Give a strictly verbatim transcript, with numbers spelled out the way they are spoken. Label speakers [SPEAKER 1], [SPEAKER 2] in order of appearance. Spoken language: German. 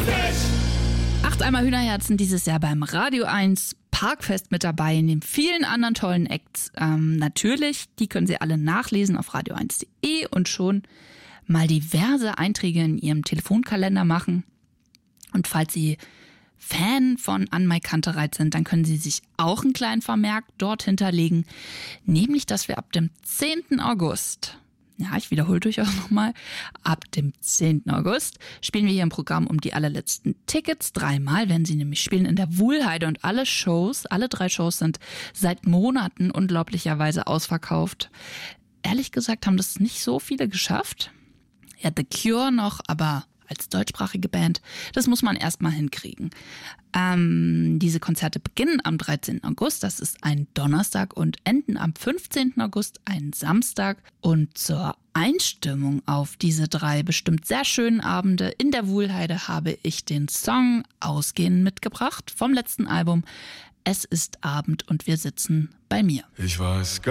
[SPEAKER 1] Acht Eimer Hühnerherzen dieses Jahr beim Radio eins Parkfest mit dabei, neben vielen anderen tollen Acts. Ähm, natürlich, die können Sie alle nachlesen auf radio eins punkt de und schon mal diverse Einträge in Ihrem Telefonkalender machen. Und falls Sie Fan von Ann-Mai Kantereit sind, dann können Sie sich auch einen kleinen Vermerk dort hinterlegen, nämlich, dass wir ab dem zehnten August, ja, ich wiederhole durchaus nochmal, ab dem zehnten August spielen wir hier im Programm um die allerletzten Tickets. Dreimal werden sie nämlich spielen in der Wuhlheide und alle Shows, alle drei Shows sind seit Monaten unglaublicherweise ausverkauft. Ehrlich gesagt haben das nicht so viele geschafft. Ja, The Cure noch, aber als deutschsprachige Band, das muss man erstmal hinkriegen. Ähm, diese Konzerte beginnen am dreizehnten August, das ist ein Donnerstag, und enden am fünfzehnten August, ein Samstag. Und zur Einstimmung auf diese drei bestimmt sehr schönen Abende in der Wuhlheide habe ich den Song Ausgehen mitgebracht vom letzten Album Es ist Abend und wir sitzen bei mir.
[SPEAKER 2] Ich weiß